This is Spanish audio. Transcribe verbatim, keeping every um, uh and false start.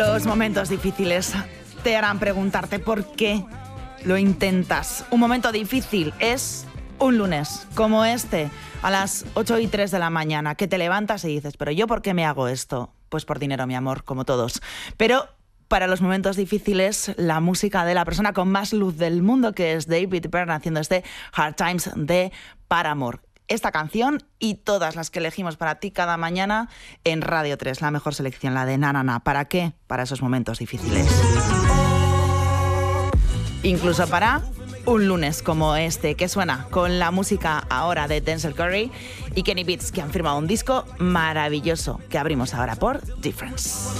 Los momentos difíciles te harán preguntarte por qué lo intentas. Un momento difícil es un lunes como este, a las ocho y tres de la mañana, que te levantas y dices, ¿pero yo por qué me hago esto? Pues por dinero, mi amor, como todos. Pero para los momentos difíciles, la música de la persona con más luz del mundo, que es David Byrne, haciendo este Hard Times de Paramore. Esta canción y todas las que elegimos para ti cada mañana en Radio tres, la mejor selección, la de Na Na Na. ¿Para qué? Para esos momentos difíciles. Incluso para un lunes como este, que suena con la música ahora de Denzel Curry y Kenny Beats, que han firmado un disco maravilloso que abrimos ahora por Difference.